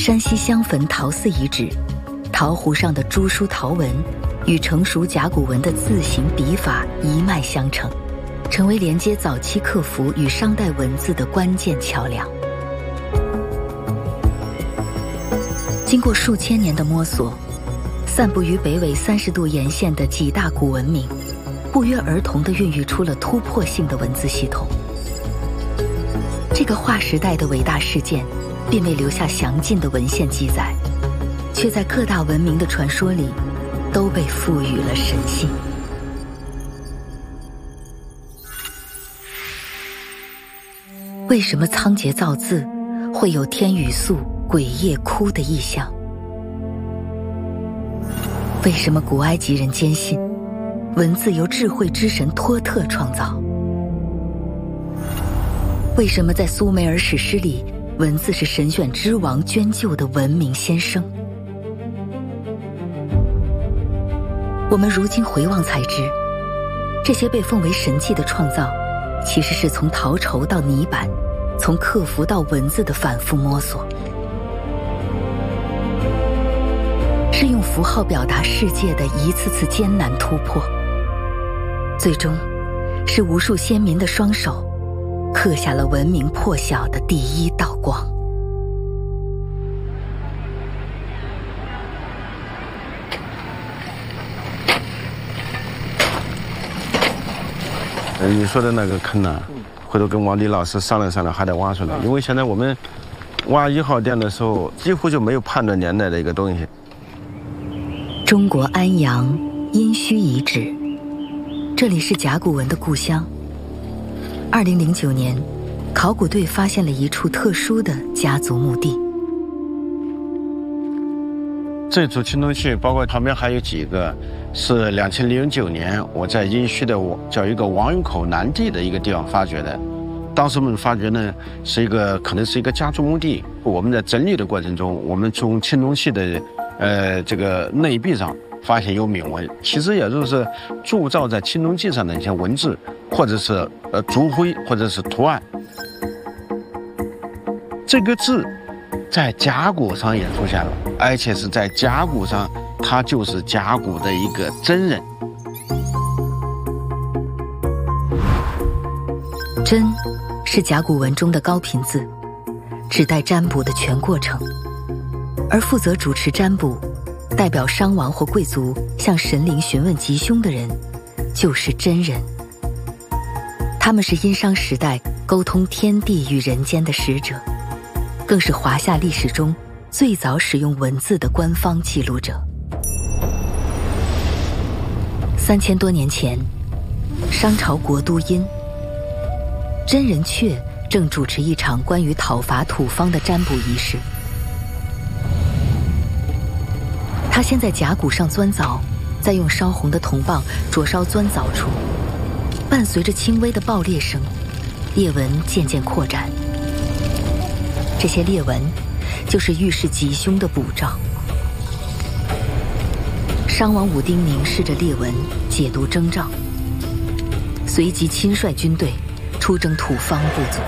山西襄汾陶寺遗址，陶壶上的朱书陶文与成熟甲骨文的字形笔法一脉相承，成为连接早期客服与商代文字的关键桥梁。经过数千年的摸索，散布于北纬30度沿线的几大古文明，不约而同地孕育出了突破性的文字系统。这个划时代的伟大事件，并未留下详尽的文献记载，却在各大文明的传说里，都被赋予了神性。为什么仓颉造字会有天雨粟、鬼夜哭的意象？为什么古埃及人坚信文字由智慧之神托特创造？为什么在苏美尔史诗里，文字是神选之王捐救的文明先声？我们如今回望才知，这些被奉为神迹的创造，其实是从陶绸到泥板，从客服到文字的反复摸索，是用符号表达世界的一次次艰难突破，最终是无数先民的双手刻下了文明破晓的第一道光。 你说的那个坑呢，回头跟王迪老师商量商量，还得挖出来，因为现在我们挖1号店的时候，几乎就没有判断年代的一个东西。 中国安阳殷墟遗址，这里是甲骨文的故乡。2009年，考古队发现了一处特殊的家族墓地。 这组青铜器，包括旁边还有几个，是2009年我在殷墟的叫一个王峪口南地的一个地方发掘的。当时我们发掘呢，可能是一个家族墓地。我们在整理的过程中，我们从青铜器的这个内壁上发现有铭文，其实也就是铸造在青铜器上的一些文字，或者是族徽，或者是图案。这个字在甲骨上也出现了，而且是在甲骨上，它就是甲骨的一个真人。 真是甲骨文中的高频字，指代占卜的全过程，而负责主持占卜，代表商王或贵族向神灵询问吉凶的人，就是真人。他们是殷商时代沟通天地与人间的使者，更是华夏历史中最早使用文字的官方记录者。3000多年前，商朝国都殷，真人阙正主持一场关于讨伐土方的占卜仪式。他先在甲骨上钻凿，再用烧红的铜棒灼烧钻凿处，伴随着轻微的爆裂声，裂纹渐渐扩展。这些裂纹就是预示吉凶的卜兆。商王武丁凝视着裂纹，解读征兆，随即亲率军队出征土方部族。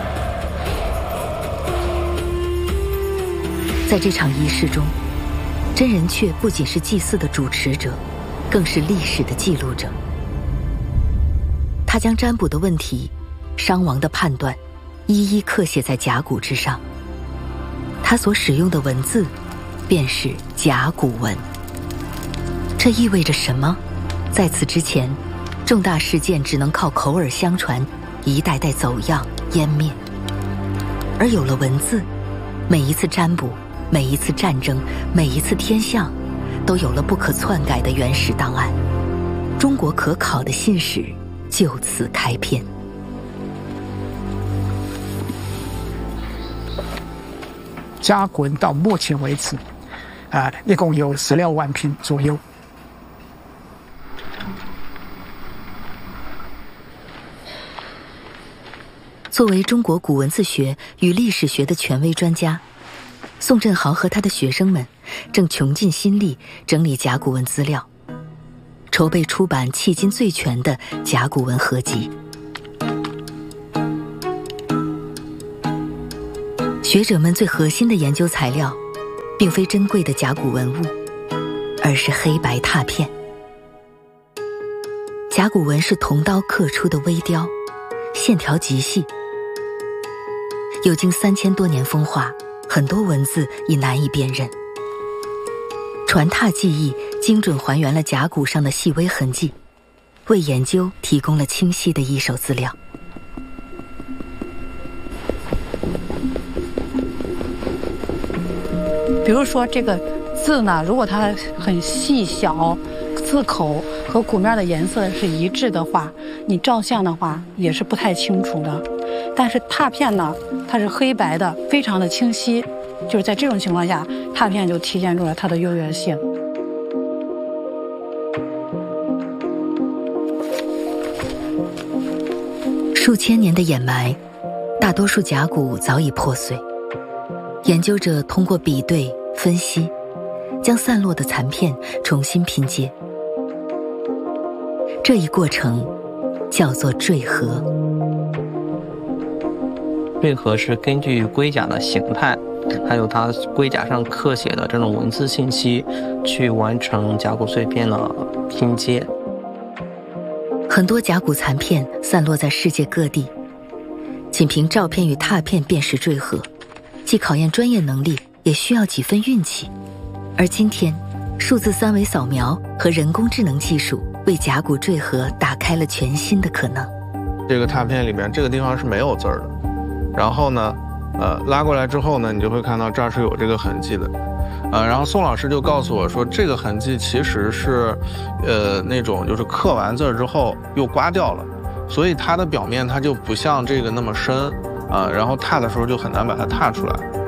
在这场仪式中，真人阙不仅是祭祀的主持者，更是历史的记录者。他将占卜的问题、商王的判断，一一刻写在甲骨之上。他所使用的文字，便是甲骨文。这意味着什么？在此之前，重大事件只能靠口耳相传，一代代走样湮灭。而有了文字，每一次占卜，每一次战争，每一次天象，都有了不可篡改的原始档案。中国可考的信史就此开篇。 甲骨文到目前为止，一共有16万篇左右。 作为中国古文字学与历史学的权威专家，宋振豪和他的学生们正穷尽心力整理甲骨文资料，筹备出版迄今最全的甲骨文合集。学者们最核心的研究材料并非珍贵的甲骨文物，而是黑白拓片。甲骨文是铜刀刻出的微雕，线条极细，有经3000多年风化，很多文字已难以辨认。传拓技艺精准还原了甲骨上的细微痕迹，为研究提供了清晰的一手资料。 比如说这个字呢，如果它很细小，字口和鼓面的颜色是一致的话，你照相的话也是不太清楚的。但是拓片呢，它是黑白的，非常的清晰，就是在这种情况下，拓片就体现出了它的优越性。 数千年的掩埋，大多数甲骨早已破碎。研究者通过比对、分析，将散落的残片重新拼接。这一过程叫做缀合。 缀合是根据龟甲的形态，还有它龟甲上刻写的这种文字信息，去完成甲骨碎片的拼接。 很多甲骨残片散落在世界各地，仅凭照片与拓片辨识缀合，既考验专业能力，也需要几分运气。而今天，数字3维扫描和人工智能技术为甲骨缀合打开了全新的可能。 这个拓片里面这个地方是没有字儿的，然后呢，拉过来之后呢，你就会看到这儿是有这个痕迹的。然后宋老师就告诉我说，这个痕迹其实是，那种就是刻完字之后又刮掉了，所以它的表面它就不像这个那么深，然后拓的时候就很难把它拓出来。